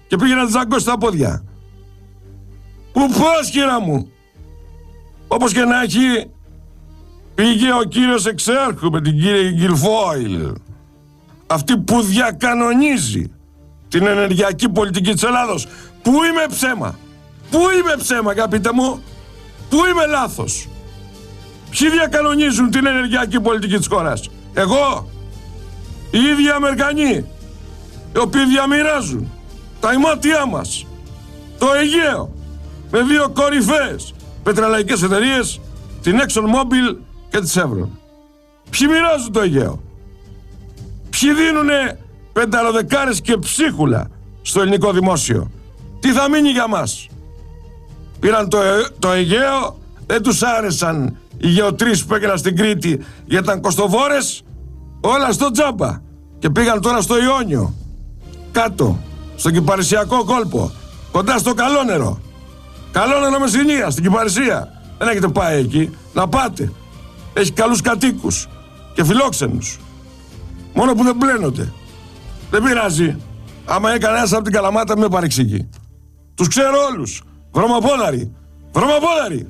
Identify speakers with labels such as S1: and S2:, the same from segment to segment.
S1: και πήγε να τη ζαγκώσει τα πόδια. Πού πας, κύρα μου? Όπως και να έχει, πήγε ο κύριος Εξάρχου με την κύρια Γκυλφόιλ, αυτή που διακανονίζει την ενεργειακή πολιτική της Ελλάδος. Πού είμαι ψέμα? Πού είμαι ψέμα, αγαπητέ μου? Πού είμαι λάθος? Ποιοι διακανονίζουν την ενεργειακή πολιτική της χώρας? Εγώ? Οι ίδιοι Αμερικανοί, οι οποίοι διαμοιράζουν τα ημάτια μας, το Αιγαίο, με δύο κορυφαίες πετρελαϊκές εταιρείες, την ExxonMobil και τη Chevron. Ποιοι μοιράζουν το Αιγαίο? Ποιοι δίνουνε πενταροδεκάρες και ψίχουλα στο ελληνικό δημόσιο? Τι θα μείνει για μας? Πήραν το Αιγαίο, δεν τους άρεσαν οι γεωτρήσεις που έκαναν στην Κρήτη γιατί ήταν κοστοβόρες, όλα στο τζάμπα, και πήγαν τώρα στο Ιόνιο, κάτω, στον Κυπαρισιακό κόλπο, κοντά στο Καλόνερο. Καλόνερο Μεσσηνία, στην Κυπαρισία. Δεν έχετε πάει εκεί? Να πάτε. Έχει καλούς κατοίκους και φιλόξενους. Μόνο που δεν πλένονται. Δεν πειράζει. Άμα έκανε ένας από την Καλαμάτα, με παρεξηγεί. Τους ξέρω όλους. Βρωμοπόδαροι. Βρωμοπόδαροι.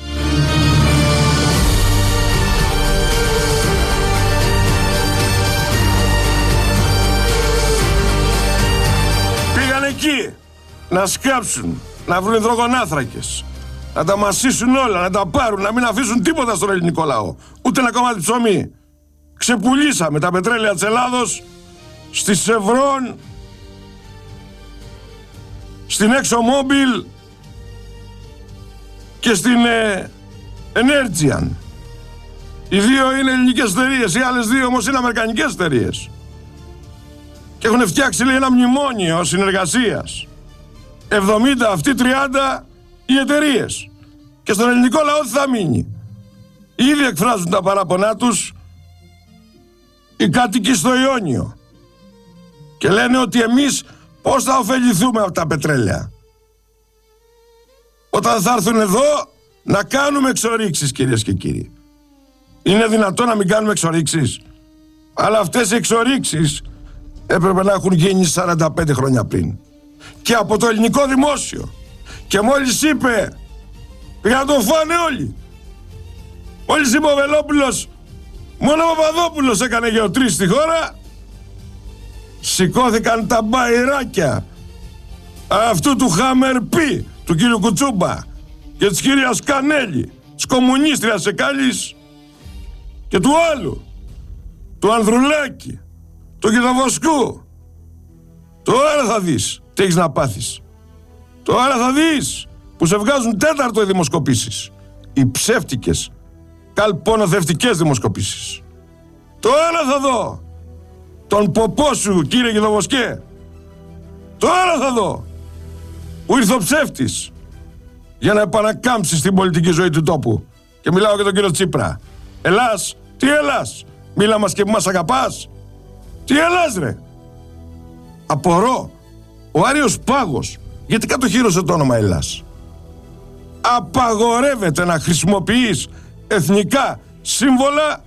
S1: Πήγαν εκεί να σκάψουν, να βρουν υδρογονάνθρακες, να τα μασίσουν όλα, να τα πάρουν, να μην αφήσουν τίποτα στον ελληνικό λαό. Ούτε ένα κομμάτι ψωμί. Ξεπουλήσαμε τα πετρέλαια της Ελλάδος στη Chevron, στην ExxonMobil και στην Energian. Οι δύο είναι ελληνικές εταιρείες, οι άλλες δύο όμως είναι αμερικανικές εταιρείες. Και έχουν φτιάξει, λέει, ένα μνημόνιο συνεργασίας. 70 αυτοί, 30 οι εταιρείες. Και στον ελληνικό λαό τι θα μείνει? Ήδη εκφράζουν τα παράπονά τους οι κάτοικοι στο Ιόνιο και λένε ότι εμείς πώς θα ωφεληθούμε από τα πετρέλαια όταν θα έρθουν εδώ να κάνουμε εξορίξεις, κυρίες και κύριοι? Είναι δυνατόν να μην κάνουμε εξορίξεις? Αλλά αυτές οι εξορίξεις έπρεπε να έχουν γίνει 45 χρόνια πριν και από το ελληνικό δημόσιο. Και μόλις είπε, πήγαν να τον φάνε όλοι. Μόλις είπε ο Βελόπουλος, μόνο ο Παπαδόπουλος έκανε γεωτρήσεις στη χώρα, σηκώθηκαν τα μπαϊράκια αυτού του Χάμερ Πι, του κύριου Κουτσούμπα και της κυρίας Κανέλη, της κομμουνίστριας Εκάλης, και του άλλου, του Ανδρουλάκη, του Κυρδοβοσκού. Τώρα θα δεις τι έχεις να πάθεις. Τώρα θα δεις που σε βγάζουν τέταρτο οι δημοσκοπήσεις. Οι ψεύτικες, καλπоνοθευτικές δημοσκοπήσεις. Τώρα θα δω τον ποπό σου, κύριε Κυρδοβοσκέ. Τώρα θα δω που ήρθε ο ψεύτης για να επανακάμψει στην πολιτική ζωή του τόπου. Και μιλάω για τον κύριο Τσίπρα. Ελλάς, τι Ελλάς? Μίλα μας και που μας αγαπάς. Τι Ελλάς, ρε? Απορώ. Ο Άριος Πάγος γιατί κατοχύρωσε το όνομα Ελλάς? Απαγορεύεται να χρησιμοποιείς εθνικά σύμβολα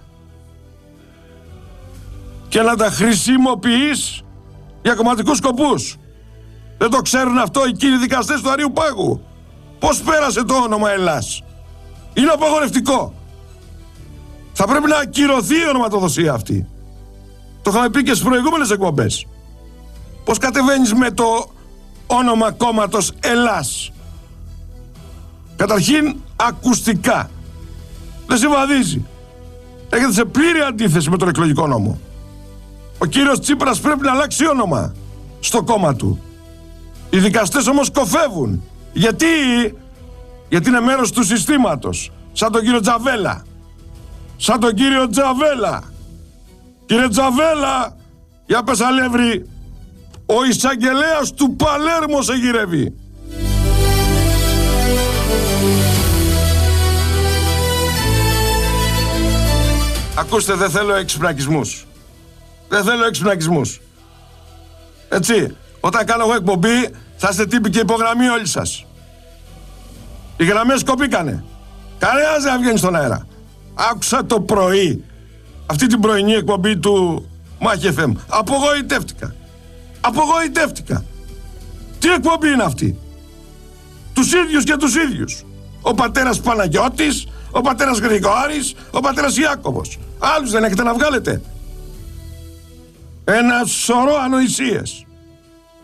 S1: και να τα χρησιμοποιείς για κομματικούς σκοπούς. Δεν το ξέρουν αυτό οι κύριοι δικαστές του Αρίου Πάγου? Πώς πέρασε το όνομα Ελλάς? Είναι απαγορευτικό. Θα πρέπει να ακυρωθεί η ονοματοδοσία αυτή. Το είχαμε πει και στις προηγούμενες εκπομπές. Πώς κατεβαίνεις με το όνομα κόμματος Ελλάς? Καταρχήν ακουστικά δεν συμβαδίζει. Έχετε σε πλήρη αντίθεση με τον εκλογικό νόμο. Ο κύριος Τσίπρας πρέπει να αλλάξει όνομα στο κόμμα του. Οι δικαστές όμως κοφεύουν. Γιατί είναι μέρος του συστήματος. Σαν τον κύριο Τζαβέλα. Σαν τον κύριο Τζαβέλα. Κύριε Τζαβέλα, για πες αλεύρι, ο εισαγγελέας του Παλέρμο σε γυρεύει. Ακούστε, δεν θέλω εξυπνακισμούς. Δεν θέλω εξυπνακισμούς. Έτσι, όταν κάνω εγώ εκπομπή, θα είστε τύποι και υπογραμμή όλοι σας. Οι γραμμές κοπήκανε. Κανένας δεν βγαίνει στον αέρα. Άκουσα το πρωί αυτή την πρωινή εκπομπή του Μάχη FM. Απογοητεύτηκα. Απογοητεύτηκα. Τι Τι εκπομπή είναι αυτή? Τους ίδιους και τους ίδιους. Ο πατέρας Παναγιώτης, ο πατέρας Γρηγόρης, ο πατέρας Ιάκωβος. Άλλους δεν έχετε να βγάλετε? Ένα σωρό ανοησίες.